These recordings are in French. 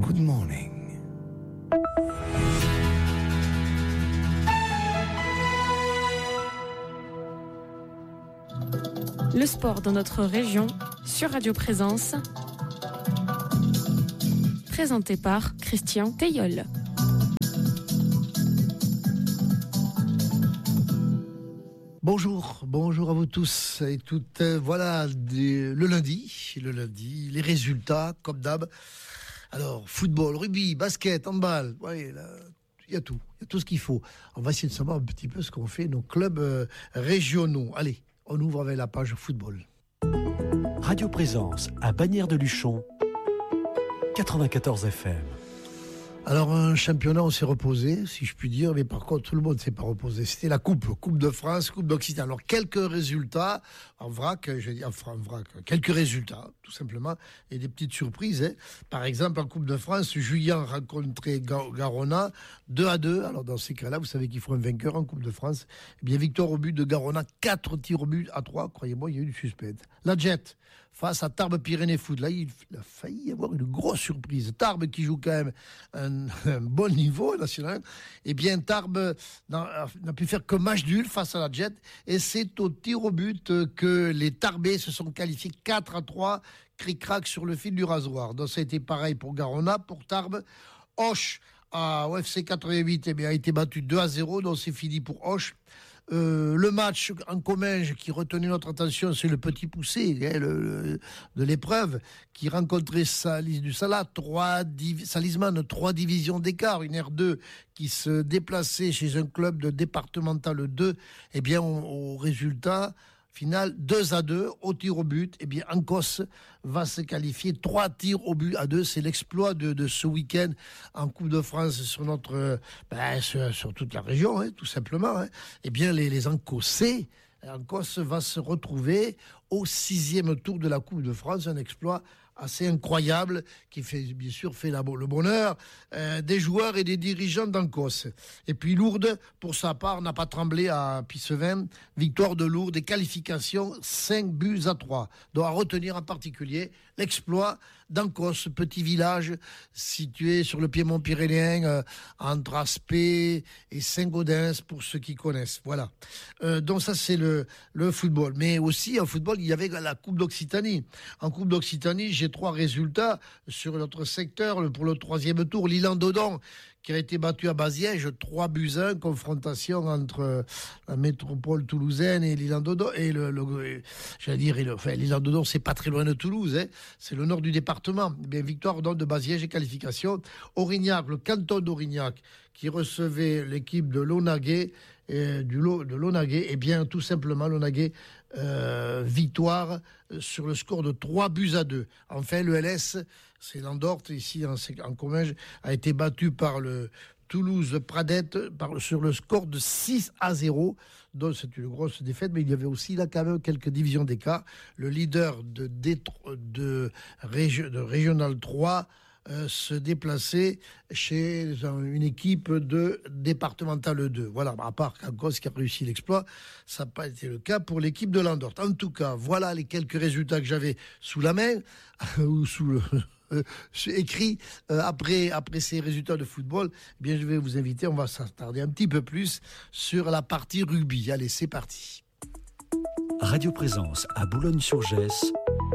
Good morning. Le sport dans notre région sur Radio Présence. Présenté par Christian Teilleul. Bonjour à vous tous et toutes. Voilà le lundi, les résultats comme d'hab. Alors, football, rugby, basket, handball, ouais, il y a tout ce qu'il faut. On va essayer de savoir un petit peu ce qu'ont fait nos clubs régionaux. Allez, on ouvre avec la page football. Radio Présence à Bagnères de Luchon, 94 FM. Alors, un championnat, on s'est reposé, si je puis dire, mais par contre, tout le monde ne s'est pas reposé. C'était la Coupe de France, Coupe d'Occitanie. Alors, quelques résultats, quelques résultats, tout simplement, et des petites surprises. Hein. Par exemple, en Coupe de France, Juillan rencontrait Garona 2-2. Alors, dans ces cas-là, vous savez qu'il faut un vainqueur en Coupe de France. Eh bien, victoire au but de Garona, 4 tirs au but à 3. Croyez-moi, il y a eu du suspense. La Jet, face à Tarbes Pyrénées Foot. Là, il a failli y avoir une grosse surprise. Tarbes qui joue quand même un bon niveau national. Eh bien, Tarbes n'a pu faire que match nul face à la Jet. Et c'est au tir au but que les Tarbais se sont qualifiés 4-3. Cric-crac sur le fil du rasoir. Donc, ça a été pareil pour Garona, pour Tarbes. Auch à OFC 88 a été battu 2-0. Donc, c'est fini pour Auch. Le match en Comminges qui retenait notre attention, c'est le petit poussé de l'épreuve qui rencontrait Salisman, 3 divisions d'écart, une R2 qui se déplaçait chez un club de départemental 2. Eh bien, au résultat final, 2-2 au tir au but. Eh bien, Ancos va se qualifier 3 tirs au but à 2. C'est l'exploit de ce week-end en Coupe de France sur sur toute la région, tout simplement. Eh bien, les Ancosais, Ancos va se retrouver au 6e tour de la Coupe de France. Un exploit assez incroyable qui fait le bonheur des joueurs et des dirigeants d'Ancos. Et puis Lourdes, pour sa part, n'a pas tremblé à Pissevin. Victoire de Lourdes et qualification 5-3. Donc à retenir en particulier l'exploit d'Ancos, petit village situé sur le piémont pyrénéen entre Aspet et Saint-Gaudens pour ceux qui connaissent. Voilà. Donc ça c'est le football. Mais aussi en football, il y avait la Coupe d'Occitanie. En Coupe d'Occitanie, j'ai 3 résultats sur notre secteur pour le 3e tour. L'Isle-en-Dodon qui a été battu à Baziège 3-1, confrontation entre la métropole toulousaine et l'Isle-en-Dodon. Et l'Isle-en-Dodon, c'est pas très loin de Toulouse, c'est le nord du département. Bien, victoire donc de Baziège et qualification. Aurignac, le canton d'Aurignac, qui recevait l'équipe de Launaguet, de Launaguet, et bien tout simplement Launaguet, victoire sur le score de 3-2. Enfin, le LS, c'est l'Andorte, ici en Comminges, a été battu par le Toulouse Pradette sur le score de 6-0. Donc c'est une grosse défaite, mais il y avait aussi là quand même quelques divisions d'écart. Le leader de Régional 3 se déplacer chez une équipe de départemental 2. Voilà, à part Cancos qui a réussi l'exploit, ça n'a pas été le cas pour l'équipe de l'Andorte. En tout cas, voilà les quelques résultats que j'avais sous la main, ou sous le... écrit après ces résultats de football. Eh bien, je vais vous inviter, on va s'attarder un petit peu plus sur la partie rugby. Allez, c'est parti. Radio Présence à Boulogne-sur-Gesse,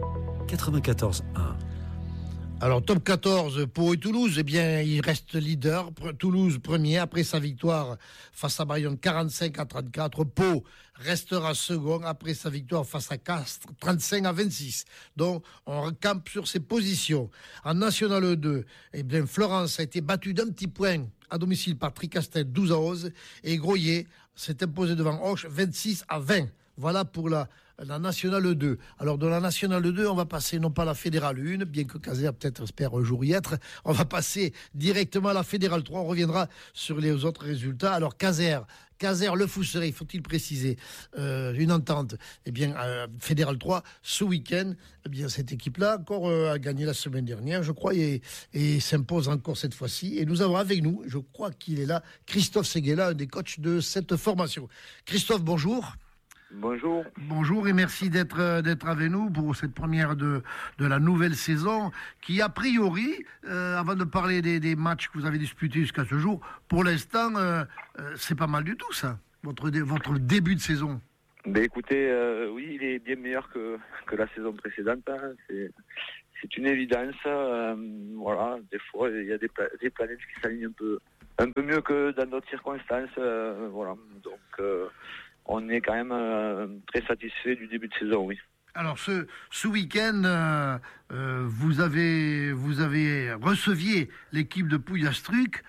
94.1. Alors, top 14, Pau et Toulouse, eh bien, il reste leader. Toulouse premier, après sa victoire face à Bayonne, 45-34. Pau restera second, après sa victoire face à Castres, 35-26. Donc, on recampe sur ses positions. En National 2, eh bien, Florence a été battue d'un petit point à domicile par Tricastel, 12-11. Et Groyer s'est imposé devant Auch, 26-20. Voilà pour la Nationale 2. Alors, de la Nationale 2, on va passer non pas à la Fédérale 1, bien que Caser peut-être espère un jour y être. On va passer directement à la Fédérale 3. On reviendra sur les autres résultats. Alors, Caser, Le Fousseret, faut-il préciser, une entente. Eh bien, Fédérale 3, ce week-end, eh bien, cette équipe-là encore a gagné la semaine dernière, je crois, et s'impose encore cette fois-ci. Et nous avons avec nous, je crois qu'il est là, Christophe Seguela, un des coachs de cette formation. Christophe, bonjour. Bonjour. Bonjour et merci d'être avec nous pour cette première de la nouvelle saison qui, a priori, avant de parler des matchs que vous avez disputés jusqu'à ce jour, pour l'instant, c'est pas mal du tout ça, votre début de saison. Ben écoutez, oui, il est bien meilleur que la saison précédente. Hein. C'est une évidence. Voilà, des fois, il y a des planètes qui s'alignent un peu mieux que dans d'autres circonstances. Voilà, donc on est quand même très satisfait du début de saison, oui. Alors ce week-end, vous receviez l'équipe de Pouillastruc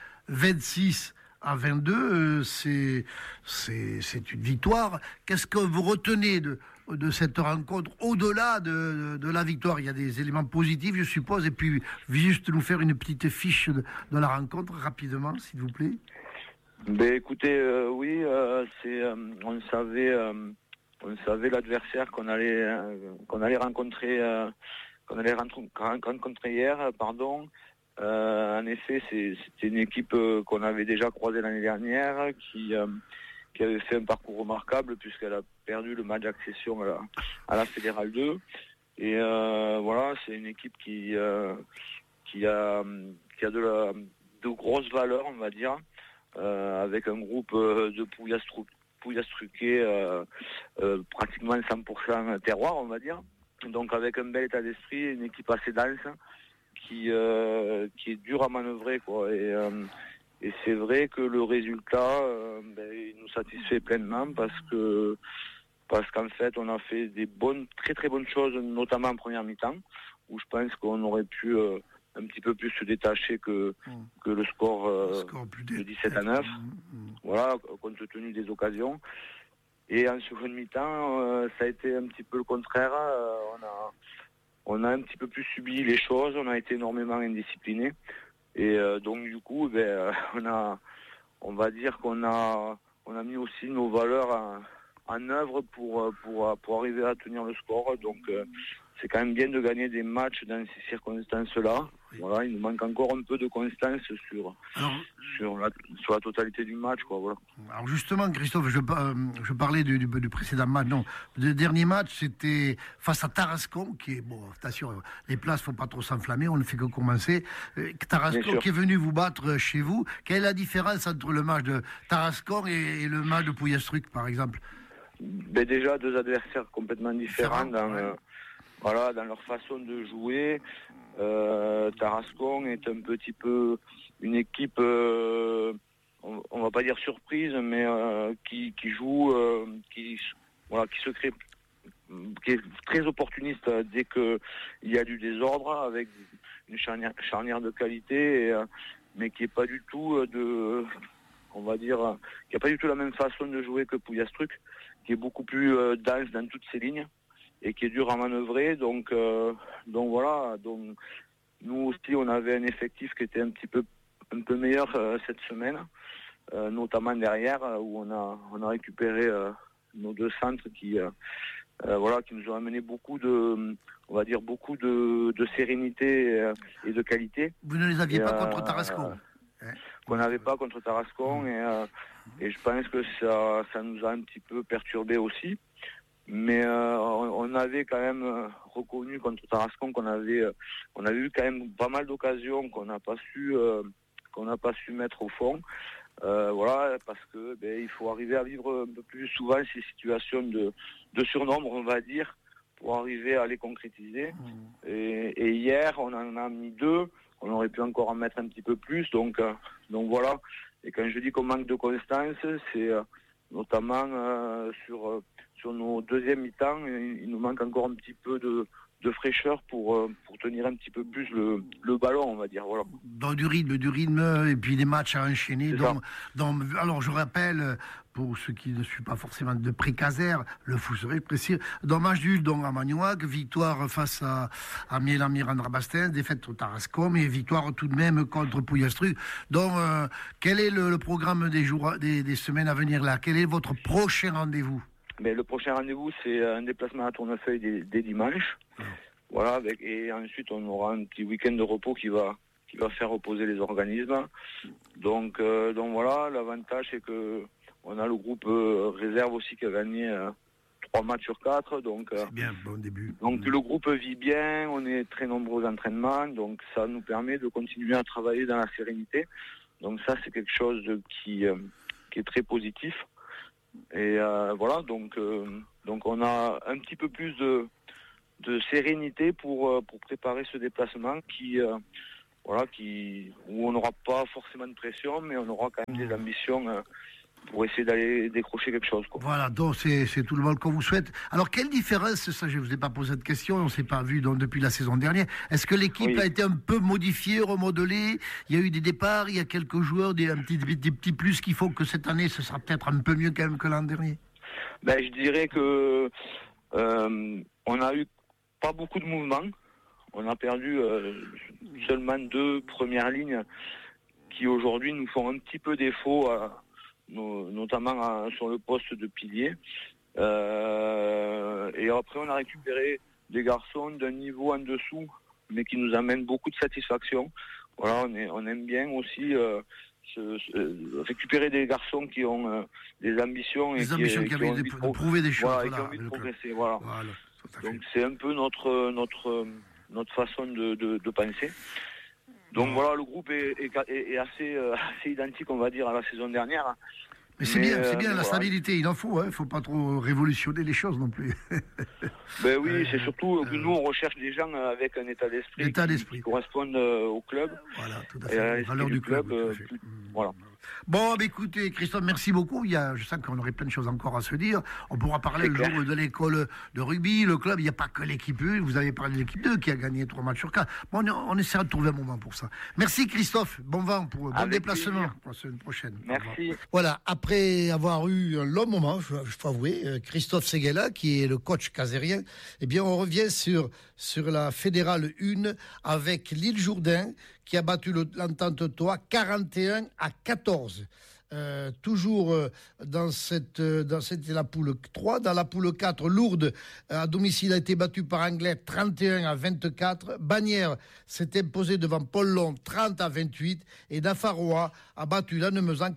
26-22. C'est une victoire. Qu'est-ce que vous retenez de cette rencontre au-delà de la victoire? Il y a des éléments positifs, je suppose, et puis juste nous faire une petite fiche de la rencontre rapidement, s'il vous plaît. Ben écoutez, oui, on savait l'adversaire qu'on allait rencontrer hier, pardon. En effet, c'était une équipe qu'on avait déjà croisée l'année dernière, qui avait fait un parcours remarquable puisqu'elle a perdu le match d'accession à la Fédérale 2. Et voilà, c'est une équipe qui a de grosses valeurs, on va dire. Avec un groupe de Pouillastruquais pratiquement 100% terroir, on va dire. Donc avec un bel état d'esprit, une équipe assez dense qui est dure à manœuvrer, quoi. Et c'est vrai que le résultat il nous satisfait pleinement parce qu'en fait on a fait des très très bonnes choses, notamment en première mi-temps, où je pense qu'on aurait pu un petit peu plus se détacher que le score de 17-9. Voilà, compte tenu des occasions. Et en seconde mi-temps, ça a été un petit peu le contraire. On a un petit peu plus subi les choses, on a été énormément indisciplinés. Et donc du coup, on va dire qu'on a mis aussi nos valeurs en œuvre pour arriver à tenir le score. Donc c'est quand même bien de gagner des matchs dans ces circonstances-là. Voilà, il nous manque encore un peu de constance sur la totalité du match, quoi. Voilà. Alors justement, Christophe, je parlais du précédent match. Non, le dernier match, c'était face à Tarascon, qui est bon. Attention, les places, faut pas trop s'enflammer. On ne fait que commencer. Tarascon qui est venu vous battre chez vous. Quelle est la différence entre le match de Tarascon et le match de Pouillastruc, par exemple? Ben déjà, deux adversaires complètement différents dans leur façon de jouer. Tarascon est un petit peu une équipe, on va pas dire surprise, mais qui joue, qui se crée, qui est très opportuniste dès qu'il y a du désordre, avec une charnière de qualité, mais qui est pas du tout on va dire, qui a pas du tout la même façon de jouer que Pouillastruc, qui est beaucoup plus dense dans toutes ses lignes et qui est dur à manœuvrer. Donc voilà. Donc nous aussi, on avait un effectif qui était un peu meilleur cette semaine, notamment derrière où on a récupéré nos deux centres qui nous ont amené beaucoup de sérénité et de qualité. Vous ne les aviez pas contre Tarascon? Qu'on n'avait pas contre Tarascon et je pense que ça nous a un petit peu perturbé aussi. Mais on avait quand même reconnu contre Tarascon qu'on avait eu quand même pas mal d'occasions qu'on n'a pas su mettre au fond. Voilà, parce que il faut arriver à vivre un peu plus souvent ces situations de surnombre, on va dire, pour arriver à les concrétiser. Et hier, on en a mis 2. On aurait pu encore en mettre un petit peu plus. Donc voilà. Et quand je dis qu'on manque de constance, c'est notamment sur nos deuxièmes mi-temps, il nous manque encore un petit peu de fraîcheur pour tenir un petit peu plus le ballon, on va dire. Voilà. Dans du rythme, et puis des matchs à enchaîner. Alors je rappelle, pour ceux qui ne suivent pas forcément de pré-caser, le fou serait précis, dans match nul à Magnoac, victoire face à Mielamir Andrabastens, défaite au Tarascon, et victoire tout de même contre Pouillastruc. Donc quel est le programme des semaines à venir là? Quel est votre prochain rendez-vous? Mais le prochain rendez-vous, c'est un déplacement à Tournefeuille dès dimanche. Voilà, et ensuite on aura un petit week-end de repos qui va faire reposer les organismes. Donc voilà, l'avantage c'est que on a le groupe réserve aussi qui a gagné 3 matchs sur 4. Donc, c'est bien, bon début. Donc le groupe vit bien, on est très nombreux aux entraînements, donc ça nous permet de continuer à travailler dans la sérénité. Donc ça, c'est quelque chose qui est très positif. Et voilà, donc on a un petit peu plus de sérénité pour préparer ce déplacement où on n'aura pas forcément de pression, mais on aura quand même des ambitions pour essayer d'aller décrocher quelque chose, quoi. Voilà, donc c'est tout le monde qu'on vous souhaite. Alors, quelle différence, ça je ne vous ai pas posé de question, on ne s'est pas vu depuis la saison dernière, est-ce que l'équipe a été un peu modifiée, remodelée? Il y a eu des départs, il y a quelques joueurs, des petits plus qui font que cette année, ce sera peut-être un peu mieux quand même que l'an dernier? Je dirais que on n'a eu pas beaucoup de mouvements. On a perdu seulement 2 premières lignes qui aujourd'hui nous font un petit peu défaut, notamment sur le poste de pilier. Et après, on a récupéré des garçons d'un niveau en dessous, mais qui nous amènent beaucoup de satisfaction. Voilà, on aime bien aussi récupérer des garçons qui ont des ambitions et qui ont envie de prouver des choses, et qui ont envie de progresser. Voilà. Donc c'est un peu notre façon de penser. Donc voilà, le groupe est assez identique, on va dire, à la saison dernière. Mais c'est bien la stabilité, il en faut, il faut pas trop révolutionner les choses non plus. Oui, c'est surtout que nous on recherche des gens avec un état d'esprit qui correspondent au club. Voilà, tout à fait, les valeurs du club. Voilà. Bon, écoutez, Christophe, merci beaucoup. Je sens qu'on aurait plein de choses encore à se dire. On pourra parler le jour de l'école de rugby, le club. Il n'y a pas que l'équipe 1. Vous avez parlé de l'équipe 2 qui a gagné 3 matchs sur 4. Bon, on essaiera de trouver un moment pour ça. Merci, Christophe. Bon vent bon déplacement pour la semaine prochaine. Merci. Voilà, après avoir eu un long moment, je faut avouer, Christophe Séguéla, qui est le coach casérien, on revient sur la Fédérale 1 avec l'Île Jourdain, qui a battu l'Entente Toit 41-14. Toujours dans la poule 3. Dans la poule 4, Lourdes, à domicile, a été battue par Anglet 31-24. Bagnères s'est imposée devant Paul-Long 30-28. Et Dafaroa a battu Lannemezan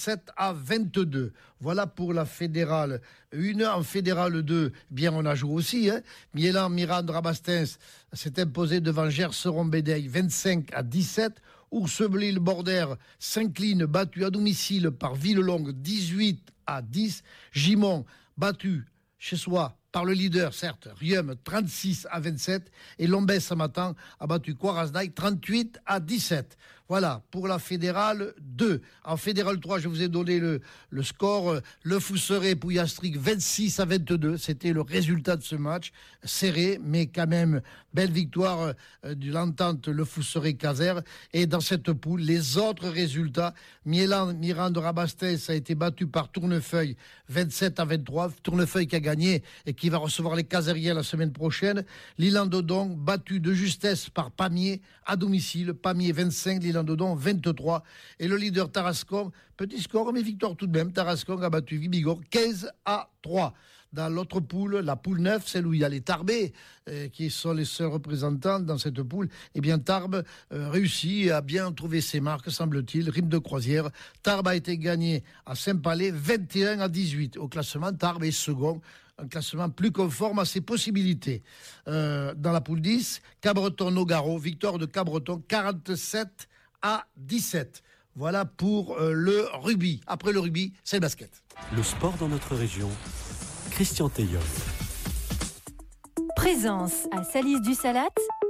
47-22. Voilà pour la Fédérale 1. En Fédérale 2, on a joué aussi. Miélan Mirande Rabastens s'est imposé devant Gerseron-Bédeille 25-17. Ourseblil-Border s'incline, battu à domicile par Villelongue 18-10. Gimont, battu chez soi par le leader, certes, Rium 36-27. Et Lombès-Samatan a battu Quarasnaï 38-17. Voilà, pour la Fédérale 2. En Fédérale 3, je vous ai donné le score. Le Fousseret-Pouillastric 26-22. C'était le résultat de ce match. Serré, mais quand même, belle victoire de l'entente Le Fousseret-Caser. Et dans cette poule, les autres résultats, Mirande Rabastens a été battu par Tournefeuille 27-23. Tournefeuille qui a gagné et qui va recevoir les Caseriens la semaine prochaine. L'Île-en-Dodon, battu de justesse par Pamiers à domicile. Pamiers 25, l'Île-en-Dodon 23. Et le leader Tarascon, petit score, mais victoire tout de même. Tarascon a battu Vibigor 15-3. Dans l'autre poule, la poule 9, celle où il y a les Tarbais, qui sont les seuls représentants dans cette poule, Tarbes réussit à bien trouver ses marques, semble-t-il. Rime de croisière. Tarbes a été gagné à Saint-Palais 21-18. Au classement, Tarbes est second. Un classement plus conforme à ses possibilités. Dans la poule 10, Cabreton-Nogaro, victoire de Cabreton 47-17. Voilà pour le rugby. Après le rugby, c'est le basket. Le sport dans notre région, Christian Teillol. Présence à Salis-du-Salat,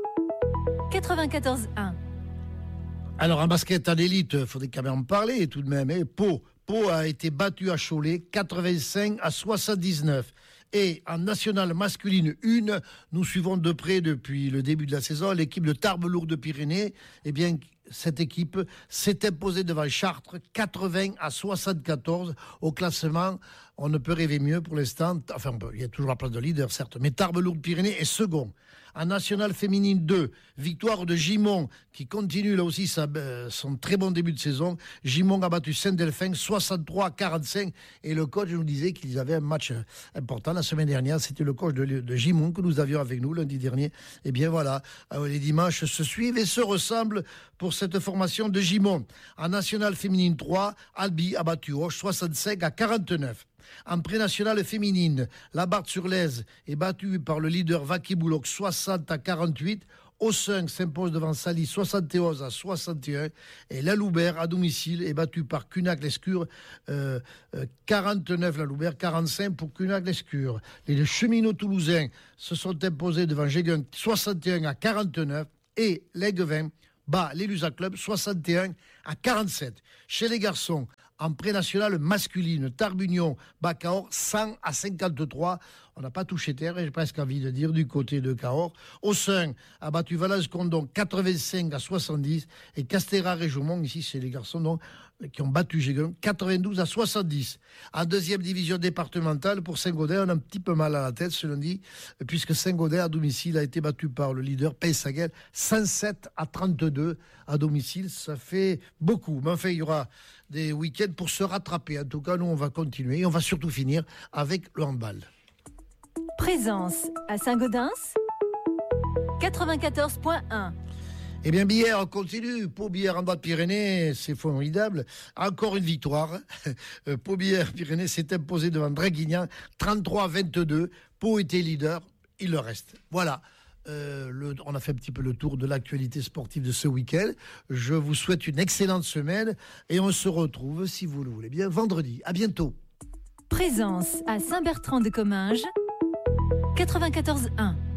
94.1. Alors, en basket à l'élite, il faudrait quand même en parler tout de même. Pau a été battu à Cholet 85-79. Et en nationale masculine 1, nous suivons de près depuis le début de la saison l'équipe de Tarbes-Lourdes-Pyrénées. Cette équipe s'est imposée devant Chartres 80-74 au classement. On ne peut rêver mieux pour l'instant. Enfin, il y a toujours la place de leader, certes. Mais Tarbes-Lourdes-Pyrénées est second. En nationale féminine 2, victoire de Gimont qui continue là aussi son très bon début de saison. Gimont a battu Saint-Delphin 63-45 et le coach nous disait qu'ils avaient un match important la semaine dernière. C'était le coach de Gimont que nous avions avec nous lundi dernier. Voilà, les dimanches se suivent et se ressemblent pour cette formation de Gimont. En nationale féminine 3, Albi a battu Auch 65-49. En pré-nationale féminine, la Barthe-sur-Lèze est battue par le leader Vaki Bouloc 60-48. Aussun s'impose devant Sali 71-61 et la Loubert à domicile est battue par Cunac-Lescure 49 la Loubert, 45 pour Cunac-Lescure. Les cheminots toulousains se sont imposés devant Géguin 61-49 et l'Aiguevin bat les Lusa Club 61-47. Chez les garçons, en pré-nationale masculine, Tarbunion bat Cahors 100-53. On n'a pas touché terre, j'ai presque envie de dire, du côté de Cahors. Aussun a battu Valence-Condon 85-70 et Castéra-Réjaumont, ici c'est les garçons donc, qui ont battu Géguin 92-70. En deuxième division départementale, pour Saint-Gaudin, on a un petit peu mal à la tête ce lundi, puisque Saint-Gaudin à domicile a été battu par le leader Pays-Saguel 107-32 à domicile. Ça fait beaucoup, mais enfin il y aura des week-ends pour se rattraper. En tout cas, nous on va continuer et on va surtout finir avec le handball. Présence à Saint-Gaudens 94.1. Eh bien, Billère, on continue. Pau Billère en Bas-de-Pyrénées, c'est formidable. Encore une victoire. Pau Billère Pyrénées s'est imposé devant Draguignan 33-22. Pau était leader, il le reste. Voilà. On a fait un petit peu le tour de l'actualité sportive de ce week-end. Je vous souhaite une excellente semaine et on se retrouve, si vous le voulez bien, vendredi. À bientôt. Présence à Saint-Bertrand-de-Comminges 94.1.